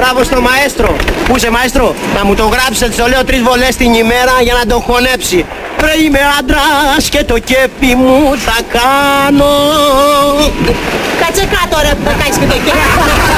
Μπράβο στο μαέστρο. Πού είσαι μαέστρο? Να μου το γράψετε, το λέω 3 βολές την ημέρα για να τον χωνέψει. Βρε είμαι άντρας και το κέφι μου θα κάνω. Κάτσε κάτω ρε που θα κάνεις και το κέφι.